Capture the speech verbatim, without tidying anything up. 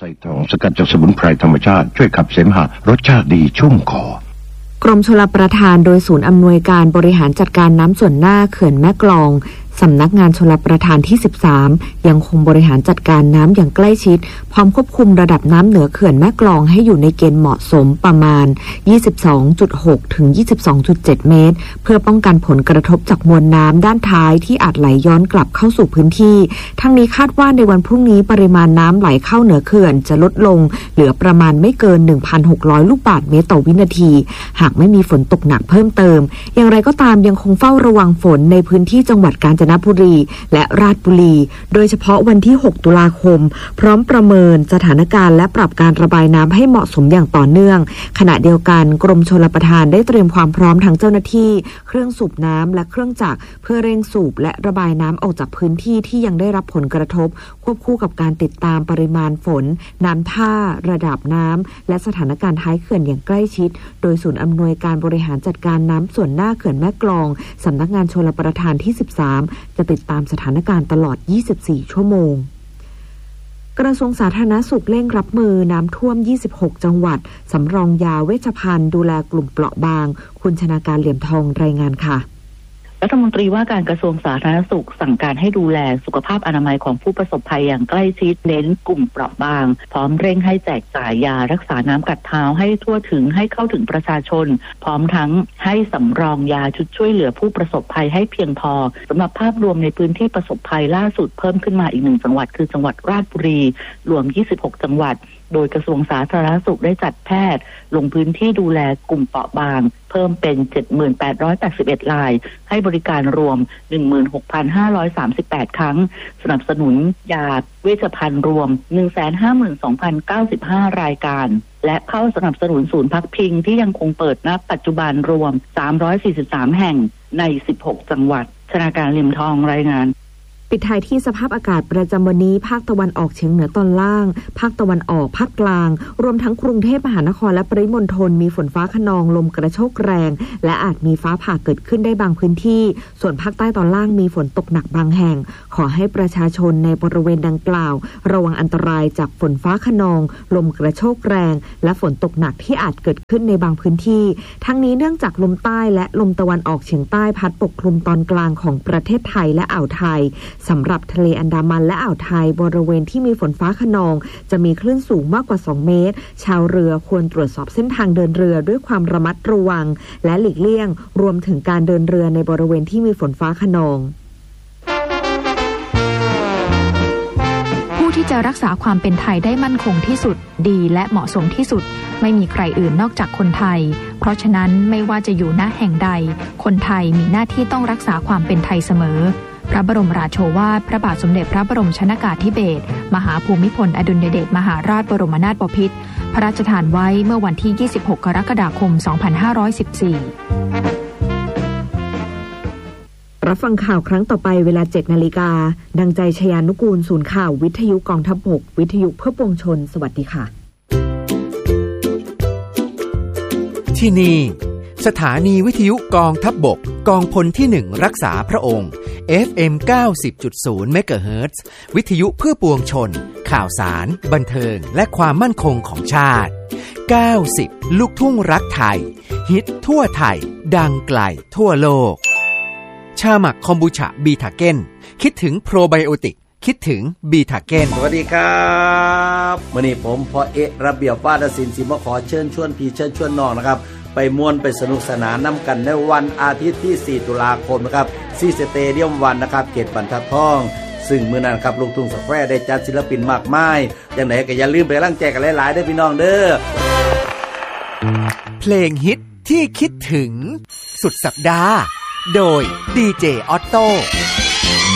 ส่ทองสกัดจากสมุนไพรธรรมชาติช่วยขับเสมหะรสชาติดีชุ่มคอกรมชลประทานโดยศูนย์อำนวยการบริหารจัดการน้ำส่วนหน้าเขื่อนแม่กลองสำนักงานชลประทานที่สิบสามยังคงบริหารจัดการน้ำอย่างใกล้ชิดพร้อมควบคุมระดับน้ำเหนือเขื่อนแม่กลองให้อยู่ในเกณฑ์เหมาะสมประมาณ ยี่สิบสองจุดหก ถึง ยี่สิบสองจุดเจ็ด เมตรเพื่อป้องกันผลกระทบจากมวลน้ำด้านท้ายที่อาจไหลย้อนกลับเข้าสู่พื้นที่ทั้งนี้คาดว่าในวันพรุ่งนี้ปริมาณน้ำไหลเข้าเหนือเขื่อนจะลดลงเหลือประมาณไม่เกิน หนึ่งพันหกร้อย ลูกบาศก์เมตรต่อวินาทีหากไม่มีฝนตกหนักเพิ่มเติมอย่างไรก็ตามยังคงเฝ้าระวังฝนในพื้นที่จังหวัดกาญจนบุรีและราชบุรีโดยเฉพาะวันที่หกตุลาคมพร้อมประเมินสถานการณ์และปรับการระบายน้ำให้เหมาะสมอย่างต่อเนื่องขณะเดียวกันกรมชลประทานได้เตรียมความพร้อมทั้งเจ้าหน้าที่เครื่องสูบน้ำและเครื่องจักรเพื่อเร่งสูบและระบายน้ำออกจากพื้นที่ที่ยังได้รับผลกระทบควบคู่กับการติดตามปริมาณฝนน้ำท่าระดับน้ำและสถานการณ์ท้ายเขื่อนอย่างใกล้ชิดโดยศูนย์อำนวยการบริหารจัดการน้ำส่วนหน้าเขื่อนแม่กลองสำนักงานชลประทานที่สิบสามจะติดตามสถานการณ์ตลอดยี่สิบสี่ชั่วโมงกระทรวงสาธารณสุขเร่งรับมือน้ำท่วมยี่สิบหกจังหวัดสำรองยาเวชภัณฑ์ดูแลกลุ่มเปราะบางคุณชนาการเหลี่ยมทองรายงานค่ะรัฐมนตรีว่าการกระทรวงสาธารณสุขสั่งการให้ดูแลสุขภาพอนามัยของผู้ประสบภัยอย่างใกล้ชิดเน้นกลุ่มเปราะบางพร้อมเร่งให้แจกจ่ายยารักษาน้ำกัดเท้าให้ทั่วถึงให้เข้าถึงประชาชนพร้อมทั้งให้สำรองยาชุดช่วยเหลือผู้ประสบภัยให้เพียงพอสำหรับภาพรวมในพื้นที่ประสบภัยล่าสุดเพิ่มขึ้นมาอีกหนึ่งจังหวัดคือจังหวัดราชบุรีรวมยี่สิบหกจังหวัดโดยกระทรวงสาธารณสุขได้จัดแพทย์ลงพื้นที่ดูแลกลุ่มเปราะบางเพิ่มเป็น เจ็ดพันแปดร้อยแปดสิบเอ็ด รายให้บริการรวม หนึ่งหมื่นหกพันห้าร้อยสามสิบแปด ครั้งสนับสนุนยาเวชภัณฑ์รวม หนึ่งแสนห้าหมื่นสองพันเก้าสิบห้า รายการและเข้าสนับสนุนศูนย์พักพิงที่ยังคงเปิดณปัจจุบันรวมสามร้อยสี่สิบสามแห่งในสิบหกจังหวัดชนาการเหลี่ยมทองรายงานปิดท้ายที่สภาพอากาศประจำวันนี้ภาคตะวันออกเฉียงเหนือตอนล่างภาคตะวันออกภาคกลางรวมทั้งกรุงเทพมหานครและปริมณฑลมีฝนฟ้าคะนองลมกระโชกแรงและอาจมีฟ้าผ่าเกิดขึ้นได้บางพื้นที่ส่วนภาคใต้ตอนล่างมีฝนตกหนักบางแห่งขอให้ประชาชนในบริเวณดังกล่าวระวังอันตรายจากฝนฟ้าคะนองลมกระโชกแรงและฝนตกหนักที่อาจเกิดขึ้นในบางพื้นที่ทั้งนี้เนื่องจากลมใต้และลมตะวันออกเฉียงใต้พัดปกคลุมตอนกลางของประเทศไทยและอ่าวไทยสำหรับทะเลอันดามันและอ่าวไทยบริเวณที่มีฝนฟ้าคะนองจะมีคลื่นสูงมากกว่าสองเมตรชาวเรือควรตรวจสอบเส้นทางเดินเรือด้วยความระมัดระวังและหลีกเลี่ยงรวมถึงการเดินเรือในบริเวณที่มีฝนฟ้าคะนองผู้ที่จะรักษาความเป็นไทยได้มั่นคงที่สุดดีและเหมาะสมที่สุดไม่มีใครอื่นนอกจากคนไทยเพราะฉะนั้นไม่ว่าจะอยู่ณแห่งใดคนไทยมีหน้าที่ต้องรักษาความเป็นไทยเสมอพระบรมราโชวาทพระบาทสมเด็จพระบรมชนกาธิเบศรมหาภูมิพลอดุลยเดชมหาราชบรมนาถบพิตรพระราชทานไว้เมื่อวันที่ยี่สิบหกกรกฎาคมสองพันห้าร้อยสิบสี่รับฟังข่าวครั้งต่อไปเวลา เจ็ดนาฬิกา ดังใจชยานุกูลศูนย์ข่าววิทยุกองทัพบกวิทยุเพื่อปวงชนสวัสดีค่ะที่นี่สถานีวิทยุกองทัพบกกองพลที่หนึ่งรักษาพระองค์ เอฟ เอ็ม เก้าสิบจุดศูนย์ เมกะเฮิรตซ์วิทยุเพื่อปวงชนข่าวสารบันเทิงและความมั่นคงของชาติเก้าสิบลูกทุ่งรักไทยฮิตทั่วไทยดังไกลทั่วโลกชาหมักคอมบูชาบีทาเก้นคิดถึงโปรไบโอติกคิดถึงบีทาเก้นสวัสดีครับวันนี้ผมพอเอะระเบียบวาทศิลป์สิมาขอเชิญชวนพี่เชิญชวนน้องนะครับไปม่วนไปสนุกสนานนำกันในวันอาทิตย์ที่สี่ตุลาคมนะครับที่สเตเดียมวันนะครับเขตบรรทัดทองซึ่งมื้อนั้นครับลูกทุ่งสแควร์ได้จัดศิลปินมากมายจังได๋ก็อย่าลืมไปกำลังใจกันหลายๆเด้อพี่น้องเด้อเพลงฮิตที่คิดถึงสุดสัปดาห์โดยดีเจออตโต้